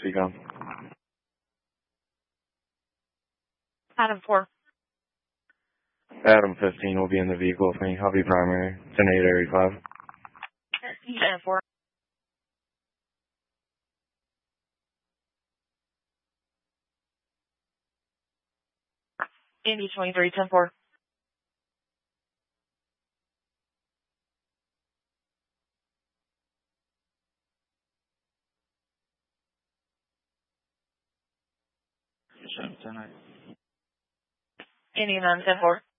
speak on? Adam 4. Adam 15 will be in the vehicle with me. I'll be primary. 10-8-85. 10-4. Indy 23, 10-4. Indy 9, 10-4.